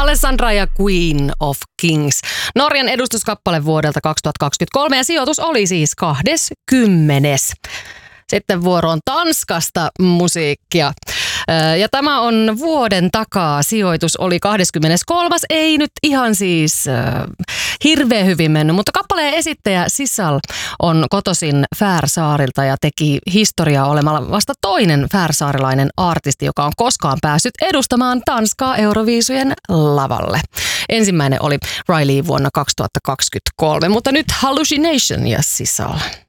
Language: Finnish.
Alessandra ja Queen of Kings. Norjan edustuskappale vuodelta 2023 ja sijoitus oli siis 20. Sitten vuoroon Tanskasta musiikkia. Ja tämä on vuoden takaa. Sijoitus oli 23. Ei nyt ihan siis hirveän hyvin mennyt, mutta kappaleen esittäjä Sissal on kotoisin Färsaarilta ja teki historiaa olemalla vasta toinen färsaarilainen artisti, joka on koskaan päässyt edustamaan Tanskaa Euroviisujen lavalle. Ensimmäinen oli Riley vuonna 2023, mutta nyt Hallucination ja Sissal.